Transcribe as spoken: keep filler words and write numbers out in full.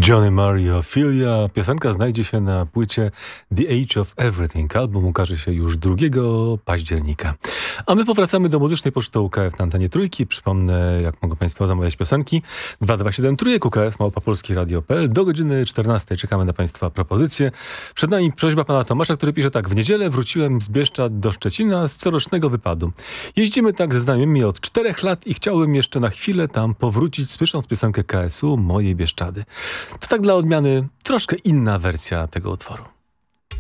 Johnny Marr, Ophelia. Piosenka znajdzie się na płycie The Age of Everything. Album ukaże się już drugiego października. A my powracamy do muzycznej poczty U K F na antenie Trójki. Przypomnę, jak mogą Państwo zamawiać piosenki. dwa dwa siedem Trójek U K F, małpa polskie radio kropka p l. Do godziny czternastej czekamy na Państwa propozycje. Przed nami prośba pana Tomasza, który pisze tak. W niedzielę wróciłem z Bieszczad do Szczecina z corocznego wypadu. Jeździmy tak ze znajomymi od czterech lat i chciałbym jeszcze na chwilę tam powrócić, słysząc piosenkę K S U Moje Bieszczady. To tak dla odmiany troszkę inna wersja tego utworu.